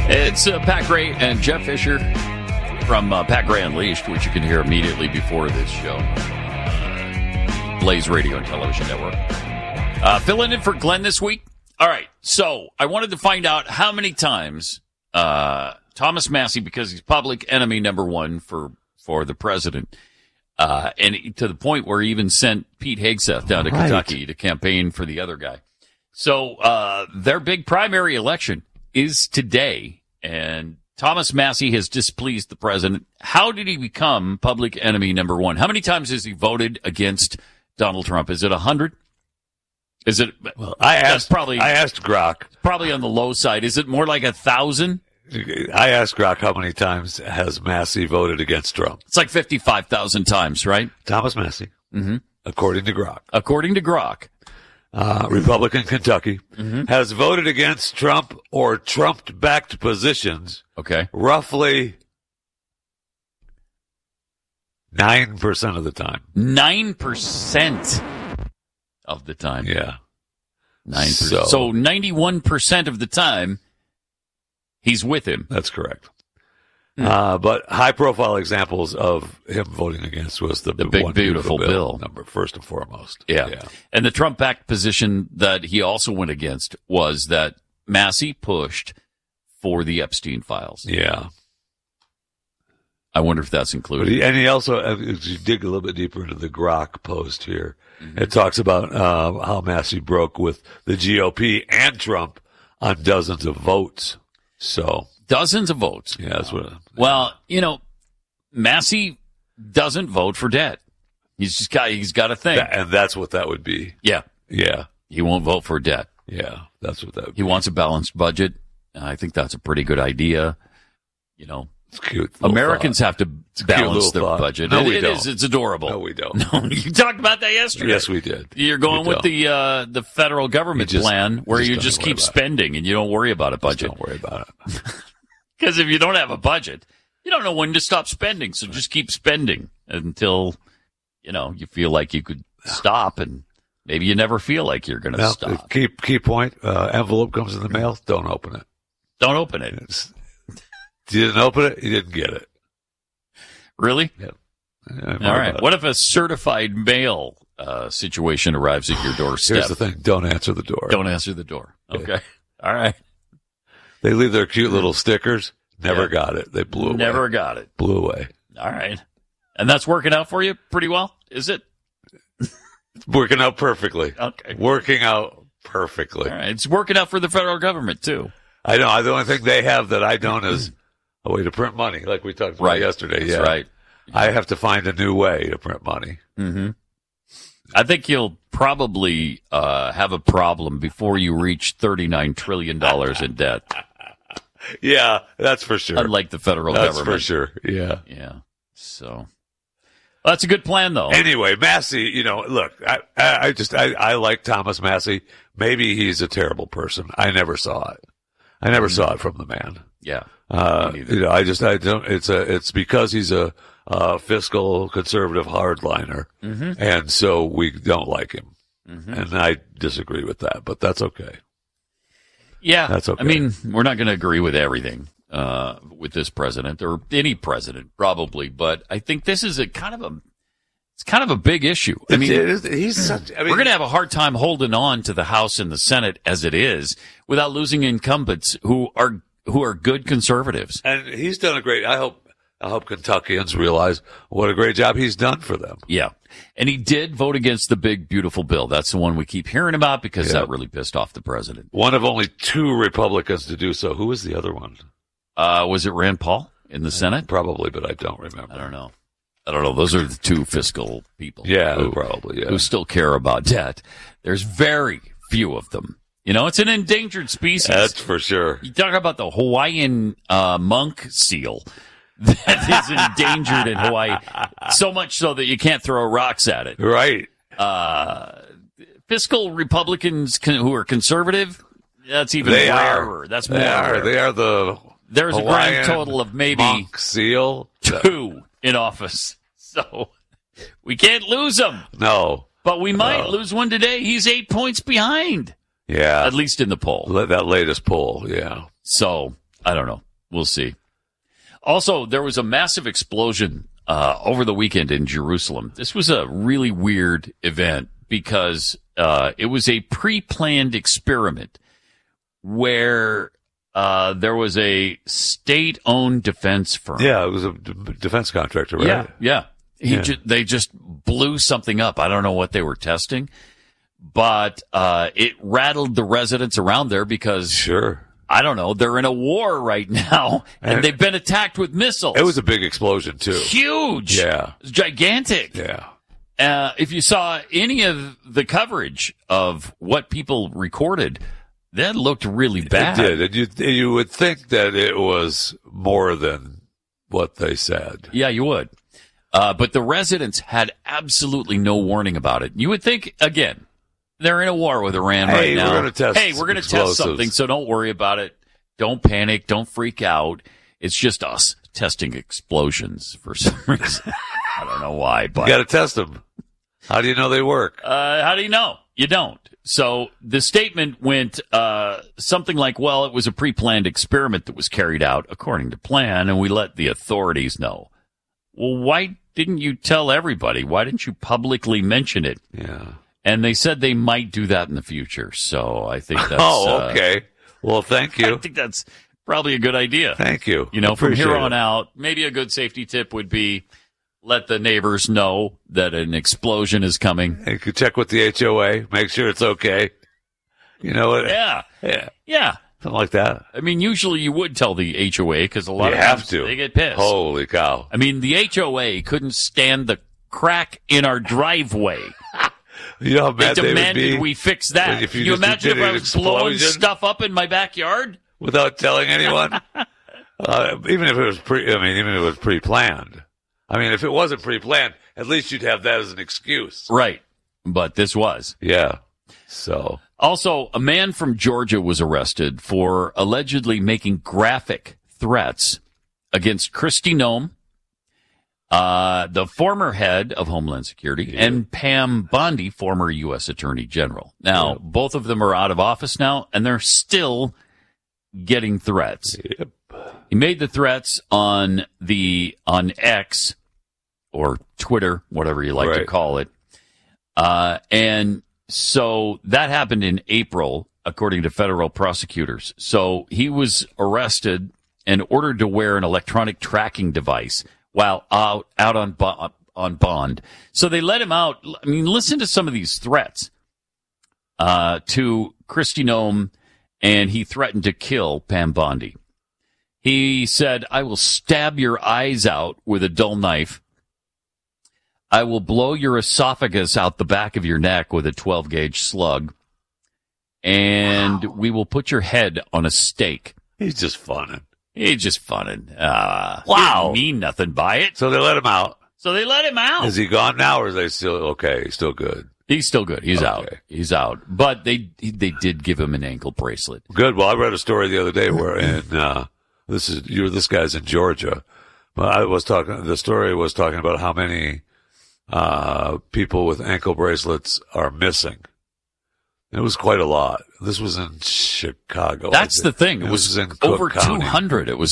It's Pat Gray and Jeff Fisher from Pat Gray Unleashed, which you can hear immediately before this show. Blaze Radio and Television Network. Filling in for Glenn this week. All right, so I wanted to find out how many times Thomas Massie, because he's public enemy number one for the president, and to the point where he even sent Pete Hegseth down to Kentucky to campaign for the other guy. So their big primary election is today. And Thomas Massie has displeased the president. How did he become public enemy number one? How many times has he voted against Donald Trump? Is it 100? Is it? Well, I asked Grok. Probably on the low side. Is it more like 1,000? I asked Grok how many times has Massie voted against Trump. It's like 55,000 times, right? Thomas Massie, according to Grok. According to Grok. Republican Kentucky, has voted against Trump or Trump-backed positions. Okay. Roughly 9% of the time. 9% of the time. Yeah. 9%. So 91% of the time, he's with him. That's correct. But high-profile examples of him voting against was the big, one beautiful bill. Number first and foremost. Yeah. And the Trump-backed position that he also went against was that Massie pushed for the Epstein files. Yeah. I wonder if that's included. And he also, as you dig a little bit deeper into the Grok post here, it talks about how Massie broke with the GOP and Trump on dozens of votes. So... Dozens of votes. Yeah, that's what. Well, Massie doesn't vote for debt. He's got a thing, and that's what that would be. Yeah. He won't vote for debt. Yeah, that's what that would be. He wants a balanced budget. I think that's a pretty good idea. It's cute. Americans have to balance their budget. No, we don't. It's adorable. No, we don't. No, you talked about that yesterday. Yes, we did. You're going with the federal government plan where you just keep spending and you don't worry about a budget. Don't worry about it. Because if you don't have a budget, you don't know when to stop spending. So just keep spending until, you feel like you could stop, and maybe you never feel like you're going to stop. Key point, envelope comes in the mail, don't open it. Don't open it. You didn't open it, you didn't get it. Really? Yeah. All right. What if a certified mail situation arrives at your doorstep? Here's the thing, don't answer the door. Don't answer the door. Okay. All right. They leave their cute little stickers. Never got it. They blew away. Never got it. Blew away. All right. And that's working out for you pretty well, is it? It's working out perfectly. Okay. Working out perfectly. All right. It's working out for the federal government, too. I know. The only thing they have that I don't is a way to print money, like we talked about yesterday. That's right. I have to find a new way to print money. Mm-hmm. I think you'll probably have a problem before you reach $39 trillion in debt. Yeah, that's for sure. Unlike the federal government. That's for sure, yeah. Yeah. So, that's a good plan, though. Anyway, Massie, look, I like Thomas Massie. Maybe he's a terrible person. I never saw it. I never saw it from the man. Yeah. It's because he's a fiscal conservative hardliner, and so we don't like him. And I disagree with that, but that's okay. Yeah, that's okay. I mean, we're not going to agree with everything with this president or any president, probably, but I think this is kind of a big issue. I mean, we're going to have a hard time holding on to the House and the Senate as it is without losing incumbents who are good conservatives. And he's done a great. I hope Kentuckians realize what a great job he's done for them. Yeah. And he did vote against the big, beautiful bill. That's the one we keep hearing about because that really pissed off the president. One of only two Republicans to do so. Who was the other one? Was it Rand Paul in the Senate? Probably, but I don't remember. I don't know. Those are the two fiscal people. Yeah, who still care about debt. There's very few of them. It's an endangered species. That's for sure. You talk about the Hawaiian monk seal. That is endangered in Hawaii, so much so that you can't throw rocks at it. Right. Fiscal Republicans who are conservative, that's even rarer. That's more rare. They are There's Hawaiian a grand total of maybe monk seal. 2 in office. So we can't lose them. No. But we might lose one today. He's 8 points behind. Yeah. At least in the poll. That latest poll, yeah. So I don't know. We'll see. Also, there was a massive explosion over the weekend in Jerusalem. This was a really weird event because it was a pre-planned experiment where there was a state-owned defense firm. Yeah, it was a defense contractor, right? Yeah. They just blew something up. I don't know what they were testing, but it rattled the residents around there because... Sure. I don't know. They're in a war right now, and they've been attacked with missiles. It was a big explosion, too. Huge. Yeah. It was gigantic. Yeah. If you saw any of the coverage of what people recorded, that looked really bad. It did. And you would think that it was more than what they said. Yeah, you would. But the residents had absolutely no warning about it. You would think, again, they're in a war with Iran right now. We're going to test something, so don't worry about it. Don't panic. Don't freak out. It's just us testing explosions for some reason. I don't know why, but... You got to test them. How do you know they work? How do you know? You don't. So the statement went something like, well, it was a pre-planned experiment that was carried out according to plan, and we let the authorities know. Well, why didn't you tell everybody? Why didn't you publicly mention it? Yeah. And they said they might do that in the future. So I think that's... okay. Well, thank you. I think that's probably a good idea. Thank you. You know, from here on out, maybe a good safety tip would be let the neighbors know that an explosion is coming. You could check with the HOA, make sure it's okay. You know what? Yeah. Something like that. I mean, usually you would tell the HOA because a lot of times they get pissed. Holy cow. I mean, the HOA couldn't stand the crack in our driveway. You know how mad they demanded they would be we fix that. Can you imagine if I was blowing stuff up in my backyard without telling anyone? Even if it was pre-planned. I mean, if it wasn't pre-planned, at least you'd have that as an excuse. Right. But this was. Yeah. So. Also, a man from Georgia was arrested for allegedly making graphic threats against Kristi Noem, the former head of Homeland Security, and Pam Bondi, former U.S. Attorney General. Now, both of them are out of office now, and they're still getting threats. Yep. He made the threats on X, or Twitter, whatever you like to call it. And so that happened in April, according to federal prosecutors. So he was arrested and ordered to wear an electronic tracking device while out on bond. So they let him out. I mean, listen to some of these threats to Kristi Noem, and he threatened to kill Pam Bondi. He said, "I will stab your eyes out with a dull knife. I will blow your esophagus out the back of your neck with a 12-gauge slug. And we will put your head on a stake." He's just funning. Wow. Didn't mean nothing by it. So they let him out. Is he gone now, or is they still okay? He's still good. He's still good. He's out. But they did give him an ankle bracelet. Good. Well, I read a story the other day where this guy's in Georgia. But the story was talking about how many people with ankle bracelets are missing. It was quite a lot. This was in Chicago. That's the thing. It was in over Cook County. 200. It was